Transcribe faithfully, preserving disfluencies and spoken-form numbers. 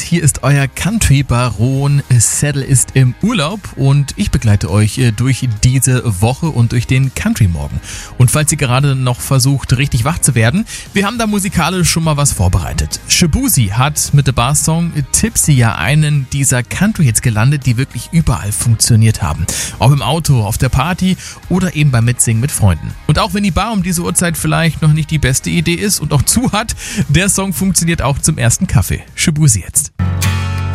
hier ist euer Country-Baron. Saddle ist im Urlaub und ich begleite euch durch diese Woche und durch den Country-Morgen. Und falls ihr gerade noch versucht, richtig wach zu werden, wir haben da musikalisch schon mal was vorbereitet. Shaboozey hat mit dem Bar-Song Tipsy ja einen dieser Country-Hits gelandet, die wirklich überall funktioniert haben. Ob im Auto, auf der Party oder eben beim Mitsingen mit Freunden. Und auch wenn die Bar um diese Uhrzeit vielleicht noch nicht die beste Idee ist und auch zu hat, der Song funktioniert auch zum ersten Kaffee. Shaboozey jetzt.